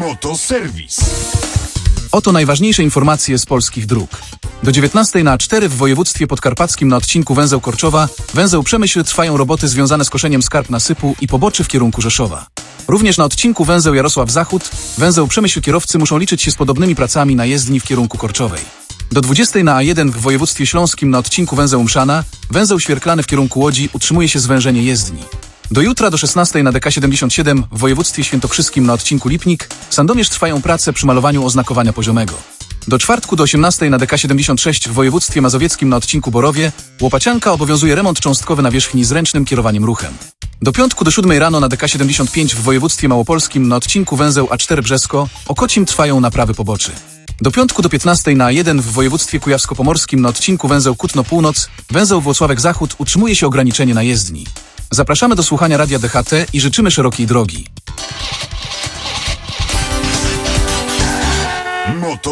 Motoserwis. Oto najważniejsze informacje z polskich dróg. Do 19:04 w województwie podkarpackim na odcinku węzeł Korczowa, węzeł Przemyśl trwają roboty związane z koszeniem skarp nasypu i poboczy w kierunku Rzeszowa. Również na odcinku węzeł Jarosław Zachód, węzeł Przemyśl kierowcy muszą liczyć się z podobnymi pracami na jezdni w kierunku Korczowej. Do 20:00 na A1 w województwie śląskim na odcinku węzeł Mszana, węzeł Świerklany w kierunku Łodzi utrzymuje się zwężenie jezdni. Do jutra do 16:00 na DK77 w województwie świętokrzyskim na odcinku Lipnik, Sandomierz trwają prace przy malowaniu oznakowania poziomego. Do czwartku do 18:00 na DK76 w województwie mazowieckim na odcinku Borowie, Łopacianka obowiązuje remont cząstkowy nawierzchni z ręcznym kierowaniem ruchem. Do piątku do 7:00 rano na DK75 w województwie małopolskim na odcinku węzeł A4 Brzesko, Okocim trwają naprawy poboczy. Do piątku do 15:00 na A1 w województwie kujawsko-pomorskim na odcinku węzeł Kutno Północ, węzeł Włocławek Zachód utrzymuje się ograniczenie na jezdni. Zapraszamy do słuchania Radia DHT i życzymy szerokiej drogi.